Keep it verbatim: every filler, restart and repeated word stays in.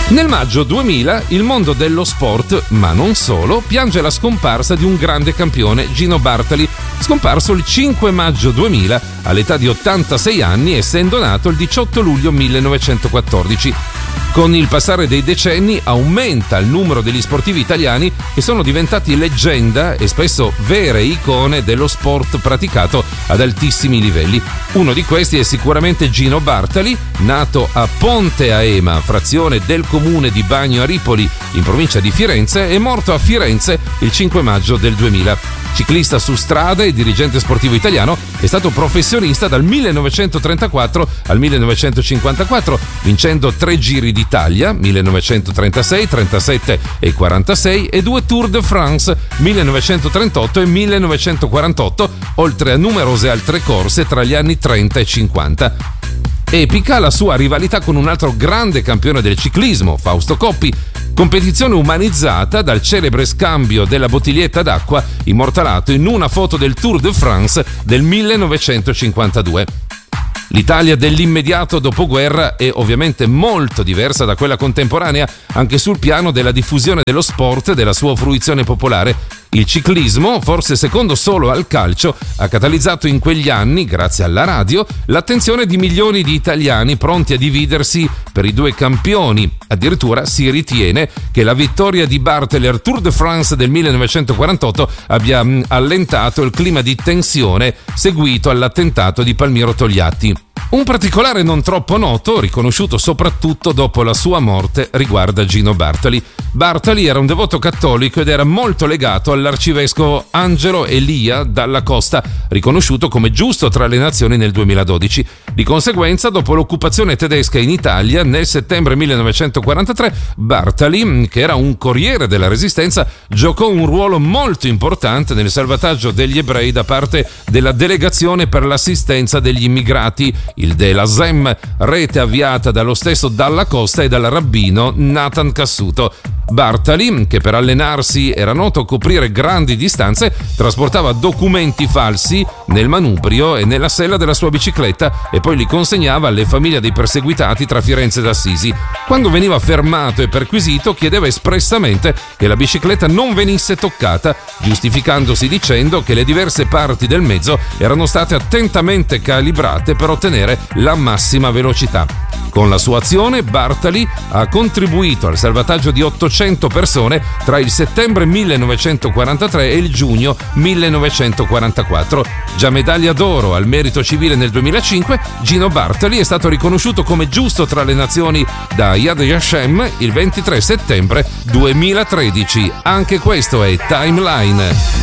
Nel maggio duemila il mondo dello sport, ma non solo, piange la scomparsa di un grande campione, Gino Bartali, scomparso il cinque maggio duemila all'età di ottantasei anni, essendo nato il diciotto luglio millenovecentoquattordici. Con il passare dei decenni aumenta il numero degli sportivi italiani che sono diventati leggenda e spesso vere icone dello sport praticato ad altissimi livelli. Uno di questi è sicuramente Gino Bartali, nato a Ponte Aema, frazione del comune di Bagno a Ripoli, in provincia di Firenze, e morto a Firenze il cinque maggio del duemila. Ciclista su strada e dirigente sportivo italiano, è stato professionista dal millenovecentotrentaquattro al millenovecentocinquantaquattro, vincendo tre Giri d'Italia, millenovecentotrentasei, trentasette e quarantasei, e due Tour de France, millenovecentotrentotto e millenovecentoquarantotto, oltre a numerose altre corse tra gli anni trenta e cinquanta. Epica la sua rivalità con un altro grande campione del ciclismo, Fausto Coppi, competizione umanizzata dal celebre scambio della bottiglietta d'acqua immortalato in una foto del Tour de France del millenovecentocinquantadue. L'Italia dell'immediato dopoguerra è ovviamente molto diversa da quella contemporanea, anche sul piano della diffusione dello sport e della sua fruizione popolare. Il ciclismo, forse secondo solo al calcio, ha catalizzato in quegli anni, grazie alla radio, l'attenzione di milioni di italiani pronti a dividersi per i due campioni. Addirittura si ritiene che la vittoria di Bartali al Tour de France del millenovecentoquarantotto abbia mh, allentato il clima di tensione seguito all'attentato di Palmiro Togliatti. Un particolare non troppo noto, riconosciuto soprattutto dopo la sua morte, riguarda Gino Bartali. Bartali era un devoto cattolico ed era molto legato all'arcivescovo Angelo Elia Dalla Costa, riconosciuto come giusto tra le nazioni nel duemiladodici. Di conseguenza, dopo l'occupazione tedesca in Italia, nel settembre millenovecentoquarantatré, Bartali, che era un corriere della Resistenza, giocò un ruolo molto importante nel salvataggio degli ebrei da parte della Delegazione per l'assistenza degli immigrati, il Delasem, rete avviata dallo stesso Dalla Costa e dal rabbino Nathan Cassuto. Bartali, che per allenarsi era noto coprire grandi distanze, trasportava documenti falsi nel manubrio e nella sella della sua bicicletta e poi li consegnava alle famiglie dei perseguitati tra Firenze ed Assisi. Quando veniva fermato e perquisito, chiedeva espressamente che la bicicletta non venisse toccata, giustificandosi dicendo che le diverse parti del mezzo erano state attentamente calibrate per ottenere la massima velocità. Con la sua azione, Bartali ha contribuito al salvataggio di ottocento persone tra il settembre millenovecentoquarantatré e il giugno millenovecentoquarantaquattro. Già medaglia d'oro al merito civile nel duemilacinque, Gino Bartali è stato riconosciuto come giusto tra le nazioni da Yad Vashem il ventitré settembre duemilatredici. Anche questo è Timeline.